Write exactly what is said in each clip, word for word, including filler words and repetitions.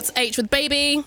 What's H with Baby?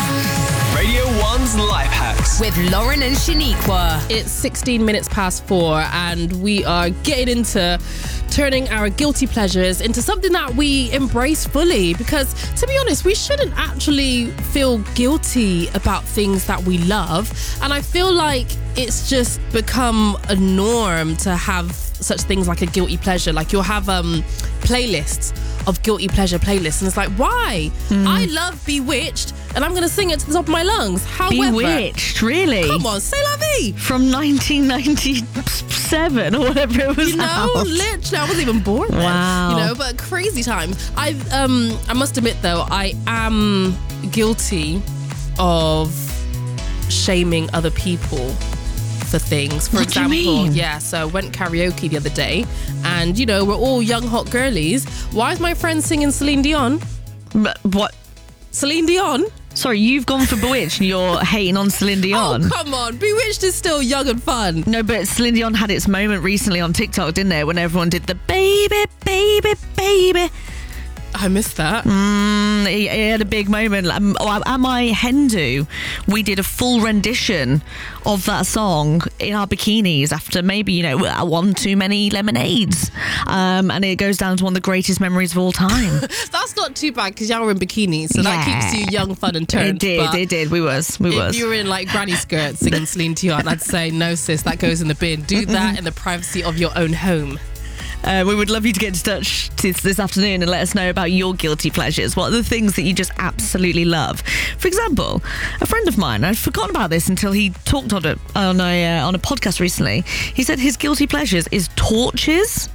Radio one's Life Hacks. With Lauren and Shaniqua. It's sixteen minutes past four and we are getting into turning our guilty pleasures into something that we embrace fully, because to be honest, we shouldn't actually feel guilty about things that we love. And I feel like it's just become a norm to have such things like a guilty pleasure. Like you'll have um playlists of guilty pleasure playlists, and it's like, why? Mm. I love Bewitched and I'm gonna sing it to the top of my lungs. However, Bewitched, really? Come on, say la vie. From nineteen ninety-seven or whatever it was. You know, out. literally, I wasn't even born then. Wow. You know, but crazy times. I um I must admit though, I am guilty of shaming other people for things. For what example, do you mean? yeah, so I went karaoke the other day and, you know, we're all young, hot girlies. Why is my friend singing Celine Dion? But what? Celine Dion? Sorry, you've gone for Bewitched and you're hating on Celine Dion. Oh, come on. Bewitched is still young and fun. No, but Celine Dion had its moment recently on TikTok, didn't it? When everyone did the baby, baby, baby. I missed that. Mm, he, he had a big moment. Um, at my Hindu, we did a full rendition of that song in our bikinis after maybe, you know, one too many lemonades. Um, and it goes down as one of the greatest memories of all time. That's not too bad because y'all were in bikinis, so yeah. that keeps you young, fun and turned. It did, but it did. We was, we if was. If you were in like granny skirts singing Celine Dion, I'd say, no sis, that goes in the bin. Do that in the privacy of your own home. Uh, we would love you to get in touch this, this afternoon and let us know about your guilty pleasures. What are the things that you just absolutely love? For example, a friend of mine, I'd forgotten about this until he talked on it on a, uh, on a podcast recently. He said his guilty pleasures is torches.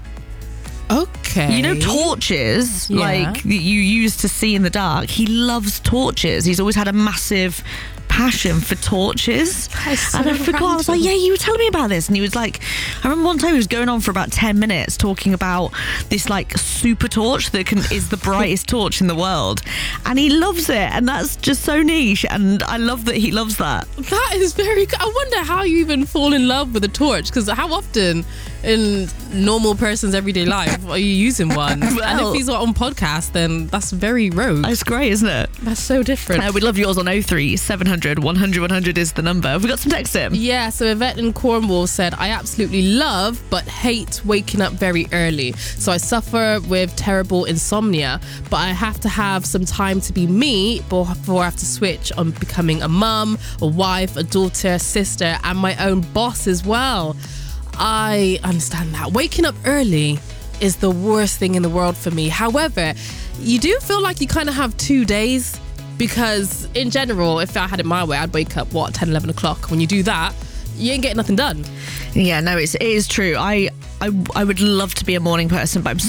Okay. You know, torches, yeah. like that you use to see in the dark. He loves torches. He's always had a massive passion for torches. So and I forgot. random. I was like, yeah, you were telling me about this. And he was like, I remember one time he was going on for about ten minutes talking about this like super torch that can is the brightest torch in the world. And he loves it. And that's just so niche. And I love that he loves that. That is very good. I wonder how you even fall in love with a torch, because how often in normal person's everyday life are you using one? Well, and if he's on podcast, then that's very rogue. That's great, isn't it? That's so different. Uh, we'd love yours on oh three seven hundred one hundred one hundred is the number. Have we got some text in? Yeah, so Yvette in Cornwall said, I absolutely love but hate waking up very early. So I suffer with terrible insomnia, but I have to have some time to be me before I have to switch on becoming a mum, a wife, a daughter, sister, and my own boss as well. I understand that. Waking up early is the worst thing in the world for me. However, you do feel like you kind of have two days, because in general, if I had it my way, I'd wake up, what, ten, eleven o'clock. When you do that, you ain't getting nothing done. Yeah, no, it's, it is true. I, I I would love to be a morning person, but I'm